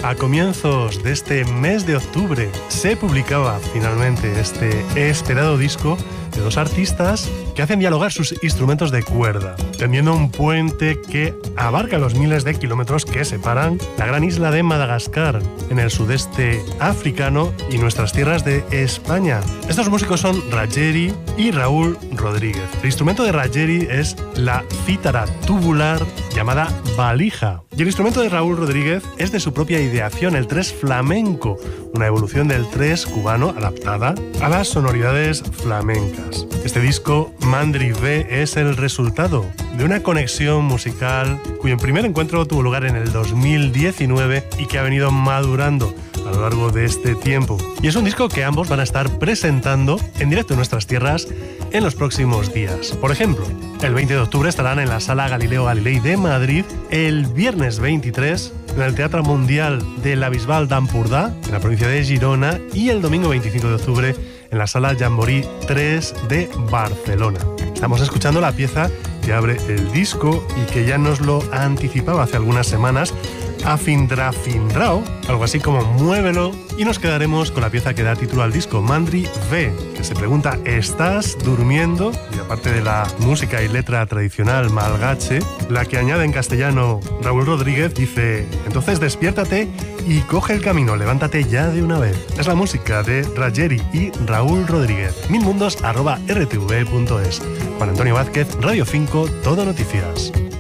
A comienzos de este mes de octubre se publicaba finalmente este esperado disco de dos artistas que hacen dialogar sus instrumentos de cuerda, tendiendo un puente que abarca los miles de kilómetros que separan la gran isla de Madagascar, en el sudeste africano, y nuestras tierras de España. Estos músicos son Rajeri y Raúl Rodríguez. El instrumento de Rajeri es la cítara tubular llamada valija. Y el instrumento de Raúl Rodríguez es de su propia ideación, el tres flamenco, una evolución del tres cubano adaptada a las sonoridades flamencas. Este disco, Mandri V, es el resultado de una conexión musical cuyo primer encuentro tuvo lugar en el 2019 y que ha venido madurando a lo largo de este tiempo. Y es un disco que ambos van a estar presentando en directo en nuestras tierras en los próximos días. Por ejemplo, el 20 de octubre estarán en la Sala Galileo Galilei de Madrid, el viernes 23 en el Teatro Mundial de la Bisbal d'Empordà, en la provincia de Girona, y el domingo 25 de octubre en la Sala Jamboree 3 de Barcelona. Estamos escuchando la pieza que abre el disco y que ya nos lo anticipaba hace algunas semanas, Afindrafindrao, algo así como Muévelo, y nos quedaremos con la pieza que da título al disco, Mandri V, que se pregunta ¿estás durmiendo? Y aparte de la música y letra tradicional malgache, la que añade en castellano Raúl Rodríguez dice: entonces despiértate y coge el camino, levántate ya de una vez. Es la música de Rajeri y Raúl Rodríguez. milmundos@rtv.es. Juan Antonio Vázquez, Radio 5, Todo Noticias.